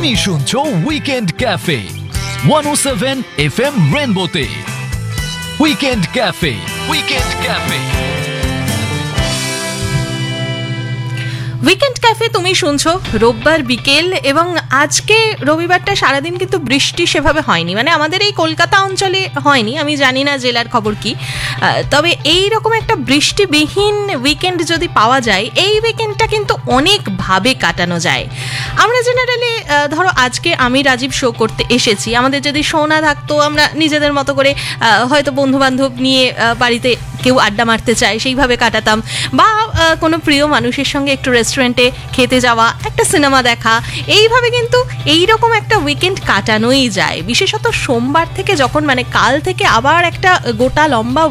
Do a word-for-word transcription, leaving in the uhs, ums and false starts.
তুমি শুনছো weekend cafe one ও seven F M রেনবোতে। Weekend cafe weekend cafe weekend cafe তুমি শুনছো রোববার বিকেল, এবং আজকে রবিবারটা সারাদিন কিন্তু বৃষ্টি সেভাবে হয়নি, মানে আমাদের এই কলকাতা অঞ্চলে হয়নি, আমি জানি না জেলার খবর কি। তবে এই রকম একটা বৃষ্টিবিহীন উইকেন্ড যদি পাওয়া যায়, এই উইকেন্ডটা কিন্তু অনেকভাবে কাটানো যায়। আমরা জেনারেলি ধরো আজকে আমি রাজীব শো করতে এসেছি, আমাদের যদি শো না থাকতো আমরা নিজেদের মতো করে হয়তো বন্ধু বান্ধব নিয়ে বাড়িতে কেউ আড্ডা মারতে চায় সেইভাবে কাটাতাম, বা কোনো প্রিয় মানুষের সঙ্গে একটু রেস্টুরেন্টে খেতে যাওয়া, একটা সিনেমা দেখা, এইভাবে কিন্তু এইরকম একটা উইকেন্ড কাটানোই যায়। বিশেষত সোমবার থেকে যখন মানে কাল থেকে আবার একটা গোটা লম্বা